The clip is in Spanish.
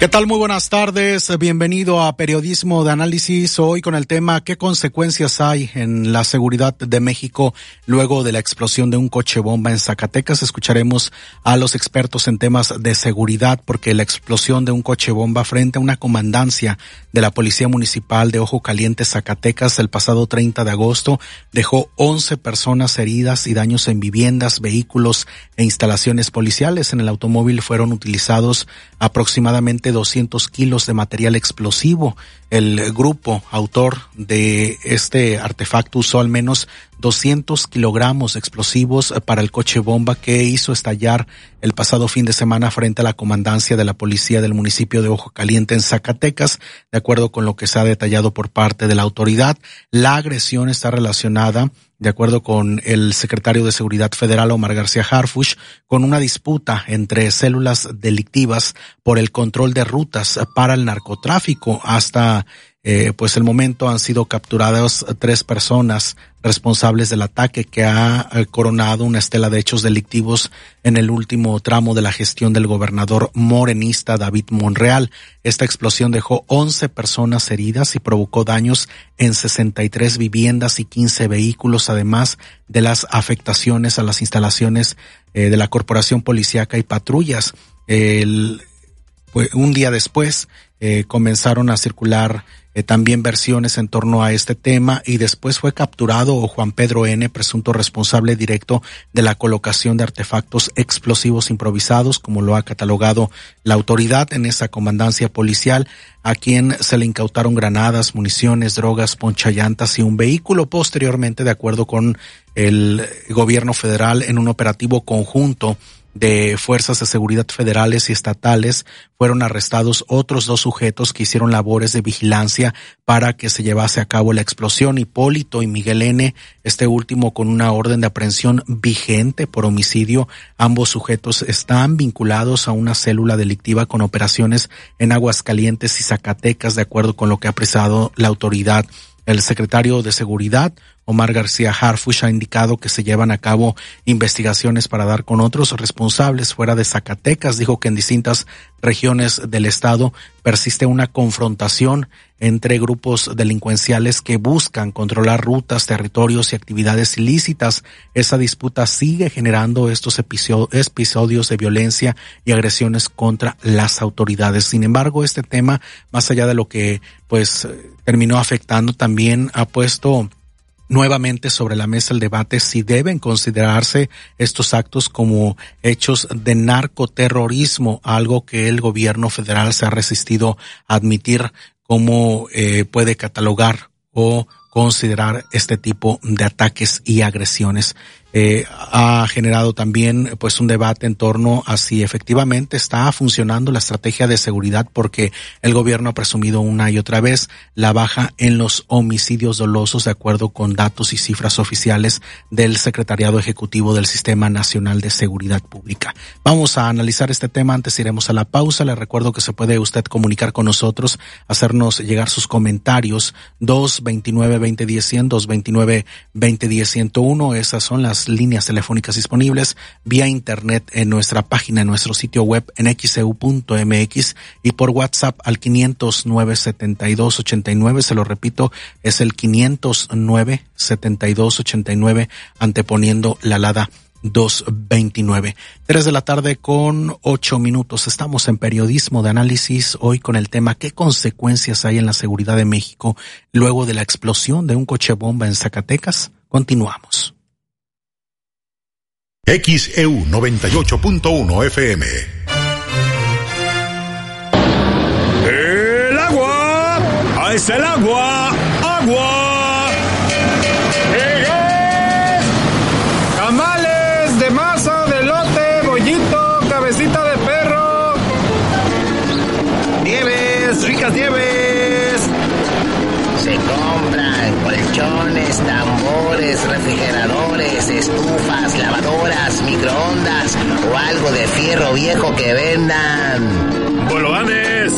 ¿Qué tal? Muy buenas tardes. Bienvenido a Periodismo de Análisis. Hoy con el tema ¿qué consecuencias hay en la seguridad de México luego de la explosión de un coche bomba en Zacatecas? Escucharemos a los expertos en temas de seguridad porque la explosión de un coche bomba frente a una comandancia de la Policía Municipal de Ojo Caliente, Zacatecas, el pasado 30 de agosto dejó 11 personas heridas y daños en viviendas, vehículos e instalaciones policiales. En el automóvil fueron utilizados aproximadamente 200 kilos de material explosivo. El grupo autor de este artefacto usó al menos 200 kilogramos de explosivos para el coche bomba que hizo estallar el pasado fin de semana frente a la comandancia de la policía del municipio de Ojo Caliente en Zacatecas. De acuerdo con lo que se ha detallado por parte de la autoridad, la agresión está relacionada, de acuerdo con el secretario de Seguridad Federal, Omar García Harfuch, con una disputa entre células delictivas por el control de rutas para el narcotráfico. Hasta pues el momento han sido capturadas 3 personas responsables del ataque que ha coronado una estela de hechos delictivos en el último tramo de la gestión del gobernador morenista David Monreal. Esta explosión dejó 11 personas heridas y provocó daños en 63 viviendas y 15 vehículos, además de las afectaciones a las instalaciones de la Corporación Policíaca y patrullas. Un día después comenzaron a circular también versiones en torno a este tema y después fue capturado Juan Pedro N., presunto responsable directo de la colocación de artefactos explosivos improvisados, como lo ha catalogado la autoridad en esa comandancia policial, a quien se le incautaron granadas, municiones, drogas, ponchallantas y un vehículo. Posteriormente, de acuerdo con el gobierno federal, en un operativo conjunto de fuerzas de seguridad federales y estatales, fueron arrestados otros 2 sujetos que hicieron labores de vigilancia para que se llevase a cabo la explosión, Hipólito y Miguel N., este último con una orden de aprehensión vigente por homicidio. Ambos sujetos están vinculados a una célula delictiva con operaciones en Aguascalientes y Zacatecas, de acuerdo con lo que ha precisado la autoridad. El secretario de Seguridad, Omar García Harfuch, ha indicado que se llevan a cabo investigaciones para dar con otros responsables fuera de Zacatecas. Dijo que en distintas regiones del estado persiste una confrontación entre grupos delincuenciales que buscan controlar rutas, territorios y actividades ilícitas. Esa disputa sigue generando estos episodios de violencia y agresiones contra las autoridades. Sin embargo, este tema, más allá de lo que terminó afectando, también ha puesto nuevamente sobre la mesa el debate si deben considerarse estos actos como hechos de narcoterrorismo, algo que el gobierno federal se ha resistido a admitir cómo puede catalogar o considerar este tipo de ataques y agresiones. Ha generado también un debate en torno a si efectivamente está funcionando la estrategia de seguridad, porque el gobierno ha presumido una y otra vez la baja en los homicidios dolosos, de acuerdo con datos y cifras oficiales del Secretariado Ejecutivo del Sistema Nacional de Seguridad Pública. Vamos a analizar este tema. Antes iremos a la pausa. Le recuerdo que se puede usted comunicar con nosotros, hacernos llegar sus comentarios 229-2010-100, 229-2010-101. Esas son las líneas telefónicas disponibles, vía internet en nuestra página, en nuestro sitio web en xeu.mx, y por WhatsApp al 509-7289, se lo repito, es el 509-7289, anteponiendo la alada 229. 3 de la tarde con 8 minutos. Estamos en Periodismo de Análisis, hoy con el tema ¿qué consecuencias hay en la seguridad de México luego de la explosión de un coche bomba en Zacatecas? Continuamos. XEU 98.1 FM. ¡El agua! ¡Ahí está el agua! ¡Agua! Tamales de masa, de elote, bollito, cabecita de perro. Nieves, ricas nieves. Se compran colchones, tambores, refrigeradores, estufas, lavadoras, microondas o algo de fierro viejo que vendan. ¡Bolovanes!